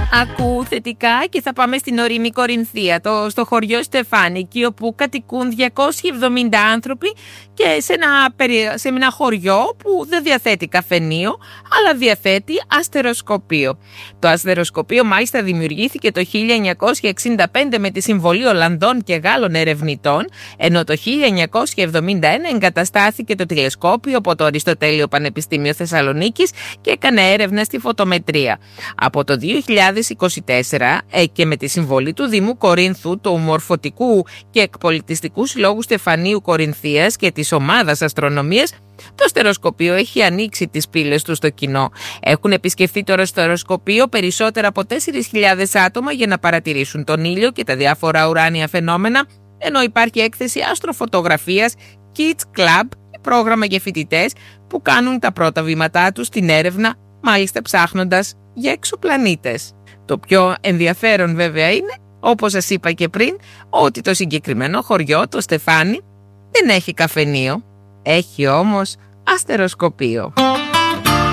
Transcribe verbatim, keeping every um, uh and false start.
Ακού θετικά και θα πάμε στην ορεινή Κορινθία, το, στο χωριό Στεφάνη, εκεί όπου κατοικούν διακόσιοι εβδομήντα άνθρωποι και σε ένα, σε ένα χωριό που δεν διαθέτει καφενείο, αλλά διαθέτει αστεροσκοπείο. Το αστεροσκοπείο μάλιστα δημιουργήθηκε το χίλια εννιακόσια εξήντα πέντε με τη συμβολή Ολλανδών και Γάλλων ερευνητών, ενώ το χίλια εννιακόσια εβδομήντα ένα εγκαταστάθηκε το τηλεσκόπιο από το Αριστοτέλειο Πανεπιστήμιο Θεσσαλονίκης και έκανε έρευνα στη φωτομετρία. Από το δύο χιλιάδες είκοσι τέσσερα ε, και με τη συμβολή του Δήμου Κορίνθου, του Μορφωτικού και Εκπολιτιστικού Συλλόγου Στεφανίου Κορινθίας και της Ομάδας Αστρονομίας, το αστεροσκοπείο έχει ανοίξει τις πύλες του στο κοινό. Έχουν επισκεφθεί το αστεροσκοπείο περισσότερα από τέσσερις χιλιάδες άτομα για να παρατηρήσουν τον ήλιο και τα διάφορα ουράνια φαινόμενα, ενώ υπάρχει έκθεση αστροφωτογραφίας Kids Club, πρόγραμμα για φοιτητές που κάνουν τα πρώτα βήματά τους στην έρευνα, μάλιστα ψάχνοντας για εξωπλανήτες. Το πιο ενδιαφέρον βέβαια είναι, όπως σας είπα και πριν, ότι το συγκεκριμένο χωριό, το Στεφάνι, δεν έχει καφενείο, έχει όμως αστεροσκοπείο.